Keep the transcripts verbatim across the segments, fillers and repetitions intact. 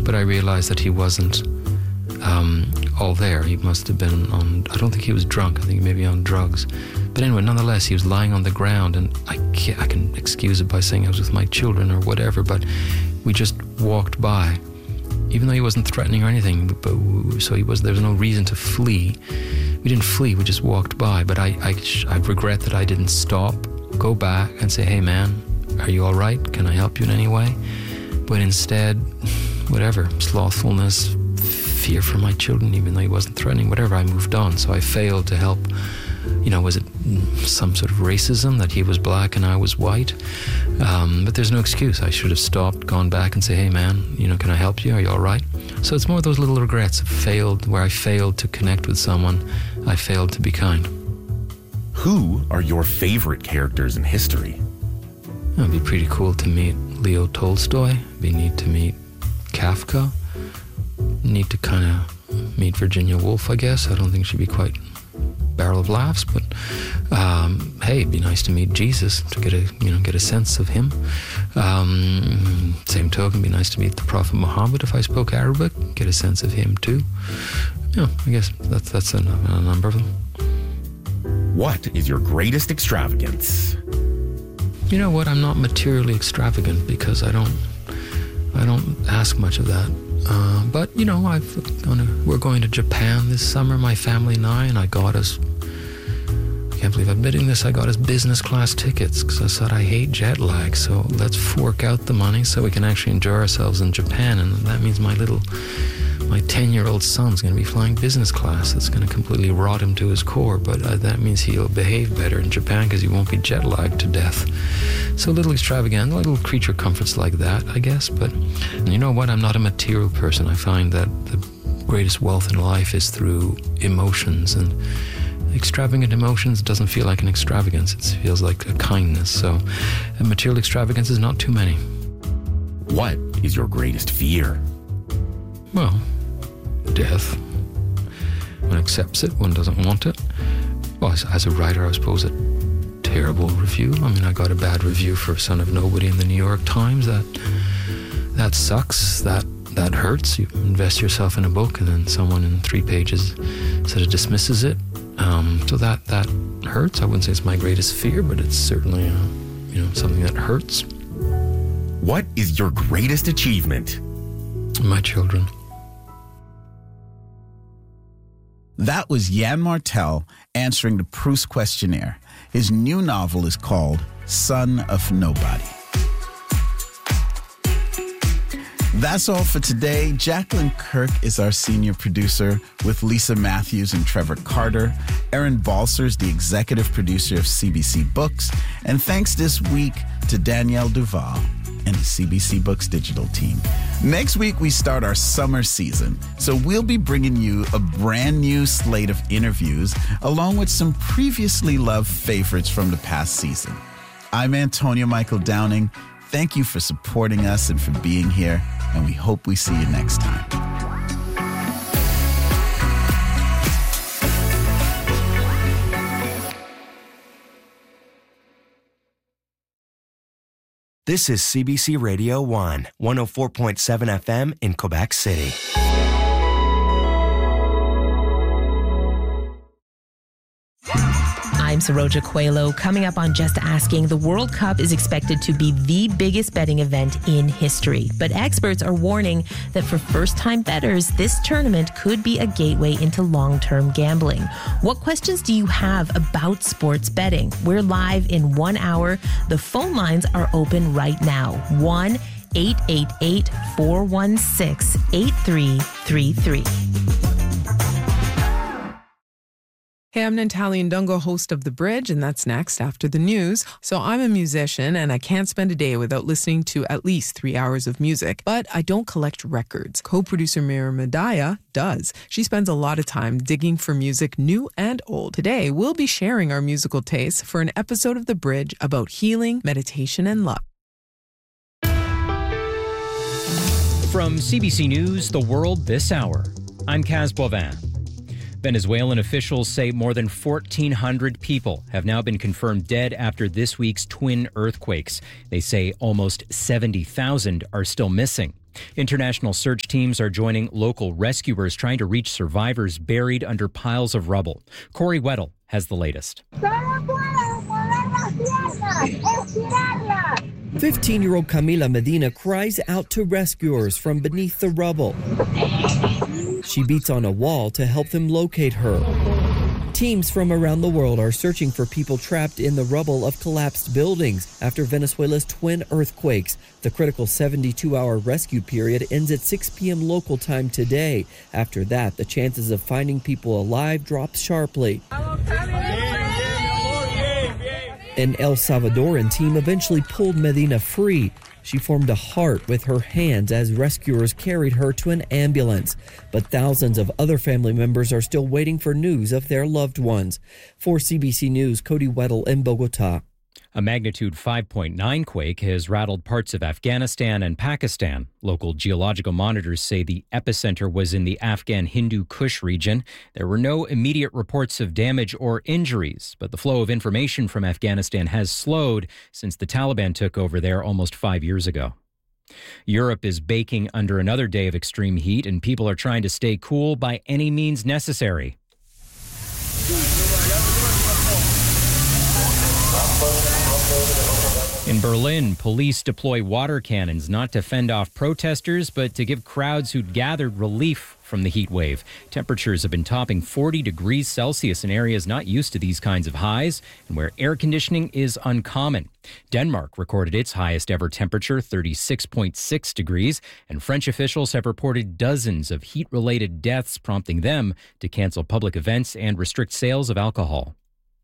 but I realized that he wasn't um, all there. He must have been on, I don't think he was drunk, I think maybe on drugs. But anyway, nonetheless, he was lying on the ground, and I, can't, I can excuse it by saying I was with my children or whatever, but we just walked by, even though he wasn't threatening or anything, but so he was, there was no reason to flee. We didn't flee, we just walked by, but I, I, I regret that I didn't stop, go back and say, hey man, are you all right? Can I help you in any way? But instead, whatever, slothfulness, fear for my children, even though he wasn't threatening, whatever, I moved on. So I failed to help. You know, was it some sort of racism that he was black and I was white? Um, but there's no excuse. I should have stopped, gone back and say, hey man, you know, can I help you? Are you all right? So it's more of those little regrets of failed, where I failed to connect with someone. I failed to be kind. Who are your favorite characters in history? It'd be pretty cool to meet Leo Tolstoy. It'd be neat to meet Kafka. Neat to kind of meet Virginia Woolf, I guess. I don't think she'd be quite barrel of laughs, but um, hey, it'd be nice to meet Jesus, to get a you know get a sense of him. Um, same token, it'd be nice to meet the Prophet Muhammad if I spoke Arabic, get a sense of him too. Yeah, I guess that's that's a, a number of them. What is your greatest extravagance? You know what? I'm not materially extravagant because I don't I don't ask much of that. Uh, but you know, I've gonna, we're going to Japan this summer, my family and I, and I got us. I can't believe I'm admitting this. I got us business class tickets because I said I hate jet lag. So let's fork out the money so we can actually enjoy ourselves in Japan, and that means my little, my ten-year-old son's going to be flying business class. That's going to completely rot him to his core. But uh, that means he'll behave better in Japan because he won't be jet lagged to death. So a little extravagant, little creature comforts like that, I guess. But you know what? I'm not a material person. I find that the greatest wealth in life is through emotions, and extravagant emotions doesn't feel like an extravagance. It feels like a kindness. So a material extravagance is not too many. What is your greatest fear? Well, death. One accepts it, one doesn't want it. Well, as, as a writer, I suppose it terrible review. I mean, I got a bad review for Son of Nobody in the New York Times. That that sucks. That that hurts. You invest yourself in a book, and then someone in three pages sort of dismisses it. Um, so that that hurts. I wouldn't say it's my greatest fear, but it's certainly uh, you know something that hurts. What is your greatest achievement? My children. That was Yann Martel answering the Proust questionnaire. His new novel is called Son of Nobody. That's all for today. Jacqueline Kirk is our senior producer, with Lisa Matthews and Trevor Carter. Erin Balser is the executive producer of C B C Books. And thanks this week to Danielle Duval and the C B C Books digital team. Next week, we start our summer season, so we'll be bringing you a brand new slate of interviews, along with some previously loved favorites from the past season. I'm Antonio Michael Downing. Thank you for supporting us and for being here, and we hope we see you next time. This is C B C Radio one, one oh four point seven F M in Quebec City. I'm Saroja Coelho. Coming up on Just Asking, the World Cup is expected to be the biggest betting event in history. But experts are warning that for first-time bettors, this tournament could be a gateway into long-term gambling. What questions do you have about sports betting? We're live in one hour. The phone lines are open right now. one eight eight eight, four one six, eight three three three. Hey, I'm Natalie Ndungo, host of The Bridge, and that's next after the news. So I'm a musician, and I can't spend a day without listening to at least three hours of music. But I don't collect records. Co-producer Mira Medaya does. She spends a lot of time digging for music new and old. Today, we'll be sharing our musical tastes for an episode of The Bridge about healing, meditation, and love. From C B C News, The World This Hour, I'm Kaz Boivin. Venezuelan officials say more than fourteen hundred people have now been confirmed dead after this week's twin earthquakes. They say almost seventy thousand are still missing. International search teams are joining local rescuers trying to reach survivors buried under piles of rubble. Corey Weddle has the latest. fifteen-year-old Camila Medina cries out to rescuers from beneath the rubble. She beats on a wall to help them locate her. Teams from around the world are searching for people trapped in the rubble of collapsed buildings after Venezuela's twin earthquakes. The critical seventy-two hour rescue period ends at six p.m. local time today. After that, the chances of finding people alive drop sharply. An El Salvadoran team eventually pulled Medina free. She formed a heart with her hands as rescuers carried her to an ambulance. But thousands of other family members are still waiting for news of their loved ones. For C B C News, Cody Weddle in Bogota. A magnitude five point nine quake has rattled parts of Afghanistan and Pakistan. Local geological monitors say the epicenter was in the Afghan Hindu Kush region. There were no immediate reports of damage or injuries, but the flow of information from Afghanistan has slowed since the Taliban took over there almost five years ago. Europe is baking under another day of extreme heat, and people are trying to stay cool by any means necessary. In Berlin, police deploy water cannons not to fend off protesters, but to give crowds who'd gathered relief from the heat wave. Temperatures have been topping forty degrees Celsius in areas not used to these kinds of highs and where air conditioning is uncommon. Denmark recorded its highest ever temperature, thirty-six point six degrees, and French officials have reported dozens of heat-related deaths, prompting them to cancel public events and restrict sales of alcohol.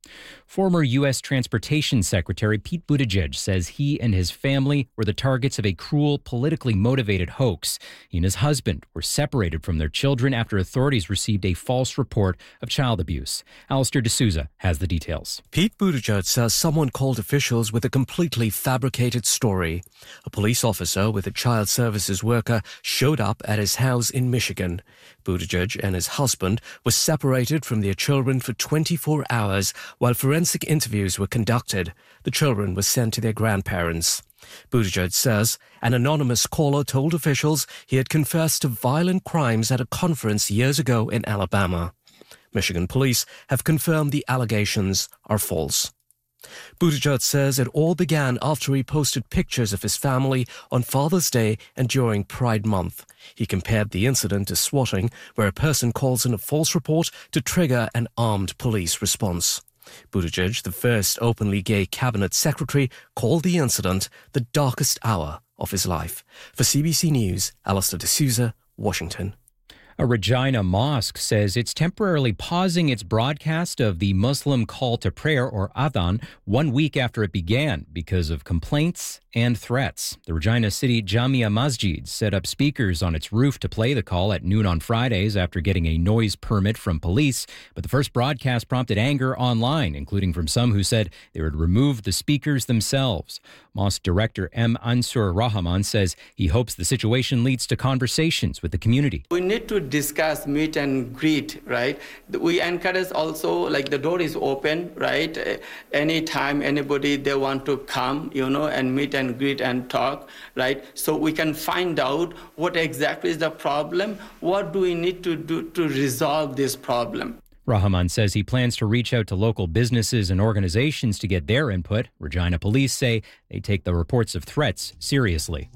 Former U S Transportation Secretary Pete Buttigieg says he and his family were the targets of a cruel, politically motivated hoax. He and his husband were separated from their children after authorities received a false report of child abuse. Alistair D'Souza has the details. Pete Buttigieg says someone called officials with a completely fabricated story. A police officer with a child services worker showed up at his house in Michigan. Buttigieg and his husband were separated from their children for twenty-four hours while forensic interviews were conducted. The children were sent to their grandparents. Buttigieg says an anonymous caller told officials he had confessed to violent crimes at a conference years ago in Alabama. Michigan police have confirmed the allegations are false. Buttigieg says it all began after he posted pictures of his family on Father's Day and during Pride Month. He compared the incident to swatting, where a person calls in a false report to trigger an armed police response. Buttigieg, the first openly gay cabinet secretary, called the incident the darkest hour of his life. For C B C News, Alistair D'Souza, Washington. A Regina mosque says it's temporarily pausing its broadcast of the Muslim call to prayer, or adhan, one week after it began because of complaints and threats. The Regina City Jamia Masjid set up speakers on its roof to play the call at noon on Fridays after getting a noise permit from police. But the first broadcast prompted anger online, including from some who said they would remove the speakers themselves. Mosque director M. Ansur Rahman says he hopes the situation leads to conversations with the community. We need to discuss, meet and greet, right? We encourage also, like the door is open, right? Anytime anybody they want to come, you know, and meet and greet and talk, right? So we can find out what exactly is the problem. What do we need to do to resolve this problem? Rahman says he plans to reach out to local businesses and organizations to get their input. Regina police say they take the reports of threats seriously.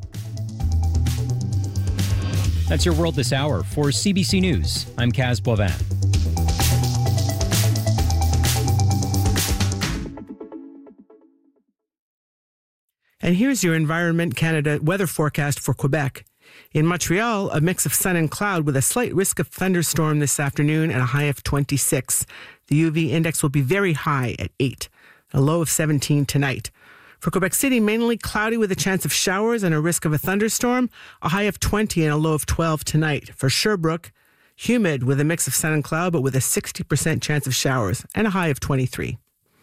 That's your World This Hour. For C B C News, I'm Kaz Boivin. And here's your Environment Canada weather forecast for Quebec. In Montreal, a mix of sun and cloud with a slight risk of thunderstorm this afternoon and a high of twenty-six. The U V index will be very high at eight, a low of seventeen tonight. For Quebec City, mainly cloudy with a chance of showers and a risk of a thunderstorm, a high of twenty and a low of twelve tonight. For Sherbrooke, humid with a mix of sun and cloud, but with a sixty percent chance of showers and a high of twenty-three.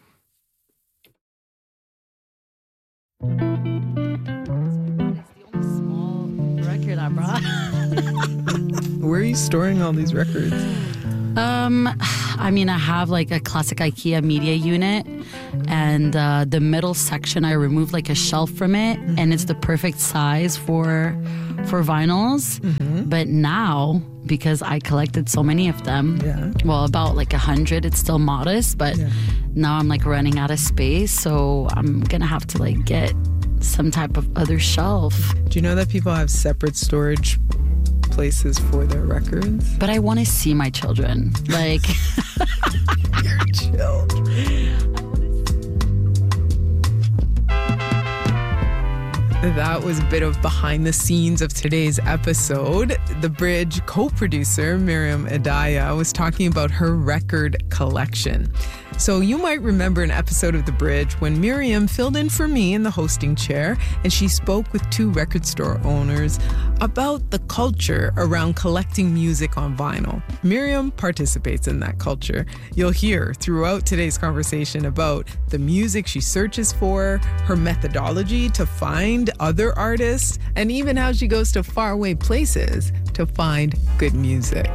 Where are you storing all these records? Um, I mean, I have like a classic IKEA media unit, and uh, the middle section, I removed like a shelf from it, mm-hmm. and it's the perfect size for for vinyls. Mm-hmm. But now, because I collected so many of them, yeah. well, about like a hundred, it's still modest, but yeah. now I'm like running out of space. So I'm going to have to like get some type of other shelf. Do you know that people have separate storage places for their records? But I want to see my children. Like, your children. That was a bit of behind the scenes of today's episode. The Bridge co-producer, Miriam Edaya, was talking about her record collection. So you might remember an episode of The Bridge when Miriam filled in for me in the hosting chair, and she spoke with two record store owners about the culture around collecting music on vinyl. Miriam participates in that culture. You'll hear throughout today's conversation about the music she searches for, her methodology to find other artists, and even how she goes to faraway places to find good music.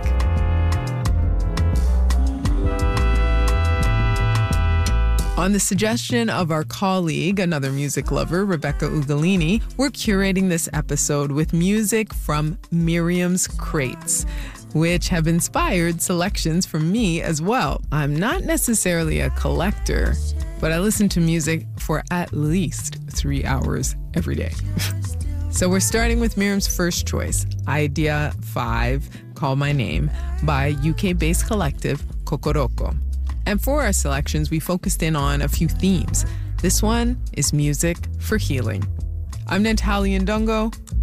On the suggestion of our colleague, another music lover, Rebecca Ugolini, we're curating this episode with music from Miriam's Crates, which have inspired selections from me as well. I'm not necessarily a collector, but I listen to music for at least three hours every day. So we're starting with Miriam's first choice, Idea five, Call My Name, by U K-based collective Kokoroko. And for our selections, we focused in on a few themes. This one is music for healing. I'm Natalie Ndongo.